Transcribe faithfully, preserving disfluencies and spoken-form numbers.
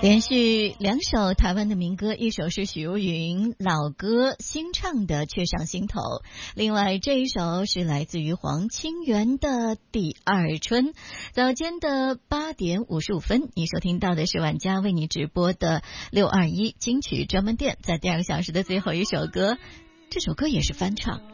连续两首台湾的民歌，一首是许茹芸老歌新唱的《却上心头》，另外这一首是来自于黄清源的《第二春》。早间的八点五十五分，你收听到的是晚家为你直播的六二一金曲专门店，在第二个小时的最后一首歌，这首歌也是翻唱，